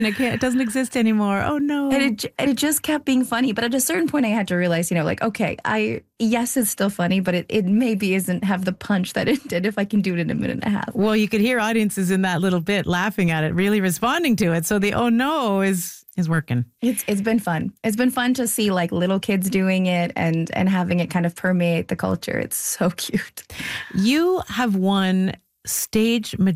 It doesn't exist anymore. Oh no. And it just kept being funny. But at a certain point, I had to realize, like, okay, yes, it's still funny, but it maybe isn't have the punch that it did if I can do it in a minute and a half. Well, you could hear audiences in that little bit laughing at it, really responding to it. So the oh no is working. It's been fun. It's been fun to see like little kids doing it and having it kind of permeate the culture. It's so cute. You have won stage